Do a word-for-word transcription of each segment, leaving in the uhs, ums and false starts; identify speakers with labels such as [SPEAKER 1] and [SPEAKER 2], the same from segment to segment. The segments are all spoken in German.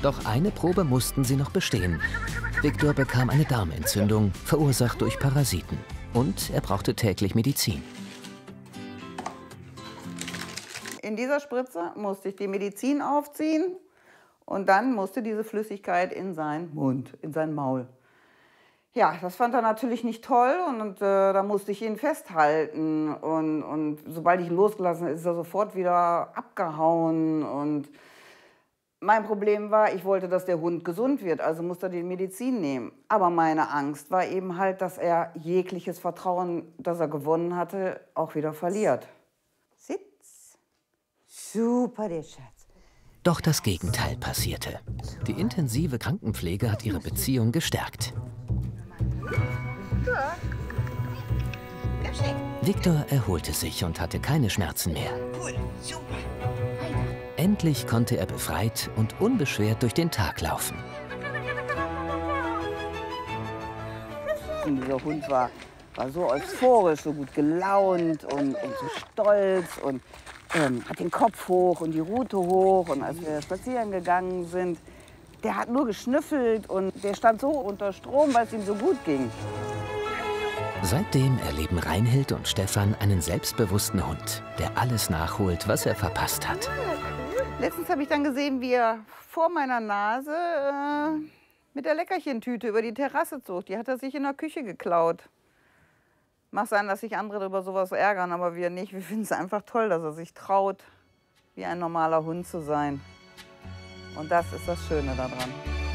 [SPEAKER 1] Doch eine Probe mussten sie noch bestehen. Viktor bekam eine Darmentzündung, verursacht durch Parasiten. Und er brauchte täglich Medizin.
[SPEAKER 2] In dieser Spritze musste ich die Medizin aufziehen und dann musste diese Flüssigkeit in seinen Mund, in sein Maul. Ja, das fand er natürlich nicht toll und, und äh, da musste ich ihn festhalten. Und, und sobald ich ihn losgelassen habe, ist er sofort wieder abgehauen. Und mein Problem war, ich wollte, dass der Hund gesund wird, also musste er die Medizin nehmen. Aber meine Angst war eben halt, dass er jegliches Vertrauen, das er gewonnen hatte, auch wieder verliert.
[SPEAKER 3] Sitz. Super, der Schatz.
[SPEAKER 1] Doch das Gegenteil passierte. Die intensive Krankenpflege hat ihre Beziehung gestärkt. Viktor erholte sich und hatte keine Schmerzen mehr. Endlich konnte er befreit und unbeschwert durch den Tag laufen.
[SPEAKER 2] Und dieser Hund war, war so euphorisch, so gut gelaunt und, und so stolz und ähm, hat den Kopf hoch und die Rute hoch. Und als wir spazieren gegangen sind, der hat nur geschnüffelt und der stand so unter Strom, weil es ihm so gut ging.
[SPEAKER 1] Seitdem erleben Reinhild und Stefan einen selbstbewussten Hund, der alles nachholt, was er verpasst hat.
[SPEAKER 2] Letztens habe ich dann gesehen, wie er vor meiner Nase äh, mit der Leckerchentüte über die Terrasse zog. Die hat er sich in der Küche geklaut. Mag sein, dass sich andere über sowas ärgern, aber wir nicht. Wir finden es einfach toll, dass er sich traut, wie ein normaler Hund zu sein. Und das ist das Schöne daran.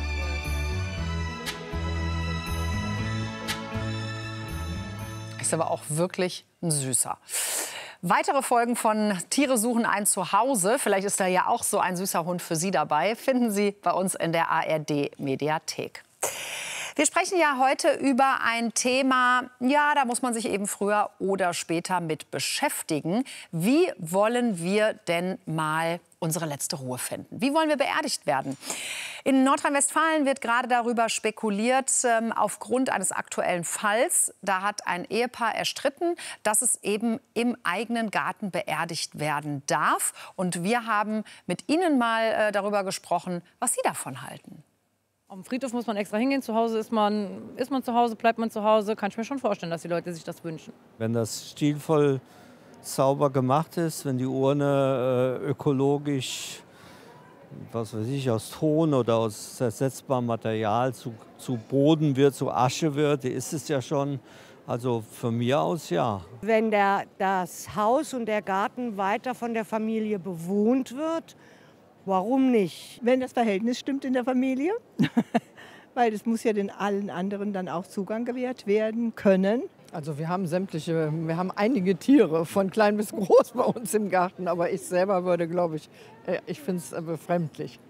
[SPEAKER 4] Ist aber auch wirklich ein Süßer. Weitere Folgen von Tiere suchen ein Zuhause, vielleicht ist da ja auch so ein süßer Hund für Sie dabei, finden Sie bei uns in der A R D-Mediathek. Wir sprechen ja heute über ein Thema, ja, da muss man sich eben früher oder später mit beschäftigen. Wie wollen wir denn mal unsere letzte Ruhe finden? Wie wollen wir beerdigt werden? In Nordrhein-Westfalen wird gerade darüber spekuliert, ähm, aufgrund eines aktuellen Falls. Da hat ein Ehepaar erstritten, dass es eben im eigenen Garten beerdigt werden darf. Und wir haben mit Ihnen mal äh, darüber gesprochen, was Sie davon halten.
[SPEAKER 5] Am Friedhof muss man extra hingehen, zu Hause ist man, ist man zu Hause, bleibt man zu Hause. Kann ich mir schon vorstellen, dass die Leute sich das wünschen.
[SPEAKER 6] Wenn das stilvoll sauber gemacht ist, wenn die Urne äh, ökologisch, was weiß ich, aus Ton oder aus zersetzbarem Material zu, zu Boden wird, zu Asche wird, ist es ja schon. Also von mir aus ja.
[SPEAKER 3] Wenn der, das Haus und der Garten weiter von der Familie bewohnt wird, warum nicht?
[SPEAKER 7] Wenn das Verhältnis stimmt in der Familie, weil es muss ja den allen anderen dann auch Zugang gewährt werden können.
[SPEAKER 8] Also wir haben sämtliche, wir haben einige Tiere, von klein bis groß bei uns im Garten. Aber ich selber würde, glaube ich, ich finde es befremdlich.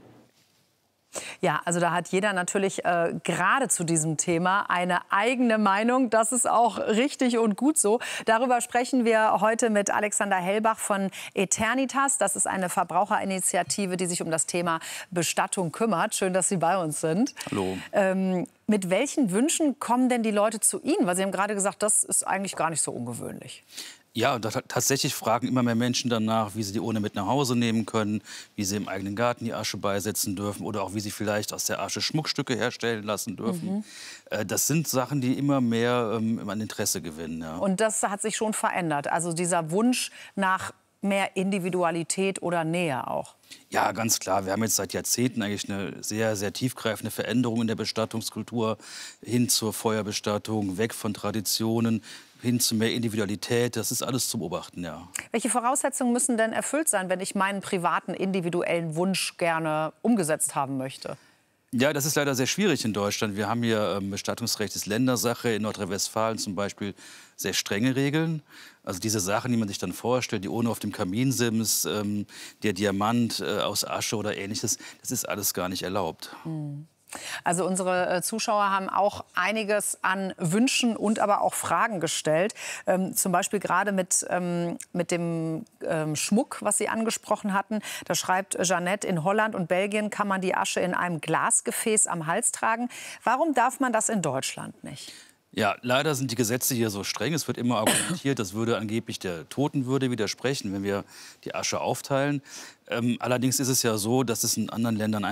[SPEAKER 4] Ja, also da hat jeder natürlich äh, gerade zu diesem Thema eine eigene Meinung. Das ist auch richtig und gut so. Darüber sprechen wir heute mit Alexander Hellbach von Eternitas. Das ist eine Verbraucherinitiative, die sich um das Thema Bestattung kümmert. Schön, dass Sie bei uns sind.
[SPEAKER 9] Hallo.
[SPEAKER 4] Ähm, mit welchen Wünschen kommen denn die Leute zu Ihnen? Weil Sie haben gerade gesagt, das ist eigentlich gar nicht so ungewöhnlich.
[SPEAKER 9] Ja, da, tatsächlich fragen immer mehr Menschen danach, wie sie die Urne mit nach Hause nehmen können, wie sie im eigenen Garten die Asche beisetzen dürfen oder auch wie sie vielleicht aus der Asche Schmuckstücke herstellen lassen dürfen. Mhm. Äh, das sind Sachen, die immer mehr ähm, an Interesse gewinnen. Ja.
[SPEAKER 4] Und das hat sich schon verändert, also dieser Wunsch nach mehr Individualität oder Nähe auch.
[SPEAKER 9] Ja, ganz klar. Wir haben jetzt seit Jahrzehnten eigentlich eine sehr, sehr tiefgreifende Veränderung in der Bestattungskultur hin zur Feuerbestattung, weg von Traditionen, hin zu mehr Individualität. Das ist alles zu beobachten, ja.
[SPEAKER 4] Welche Voraussetzungen müssen denn erfüllt sein, wenn ich meinen privaten, individuellen Wunsch gerne umgesetzt haben möchte?
[SPEAKER 9] Ja, das ist leider sehr schwierig in Deutschland. Wir haben hier ähm, Bestattungsrecht ist Ländersache, in Nordrhein-Westfalen zum Beispiel sehr strenge Regeln. Also diese Sachen, die man sich dann vorstellt, die Urne auf dem Kaminsims, ähm, der Diamant äh, aus Asche oder Ähnliches, das ist alles gar nicht erlaubt.
[SPEAKER 4] Mhm. Also unsere Zuschauer haben auch einiges an Wünschen und aber auch Fragen gestellt. Ähm, zum Beispiel gerade mit, ähm, mit dem ähm, Schmuck, was Sie angesprochen hatten. Da schreibt Jeanette, in Holland und Belgien kann man die Asche in einem Glasgefäß am Hals tragen. Warum darf man das in Deutschland nicht?
[SPEAKER 9] Ja, leider sind die Gesetze hier so streng. Es wird immer argumentiert, das würde angeblich der Totenwürde widersprechen, wenn wir die Asche aufteilen. Ähm, allerdings ist es ja so, dass es in anderen Ländern